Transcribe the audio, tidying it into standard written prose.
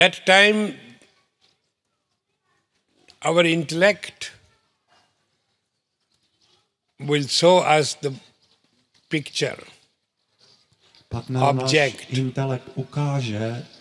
That time, our intellect will show us the picture, Pak nám náš object, intelekt ukáže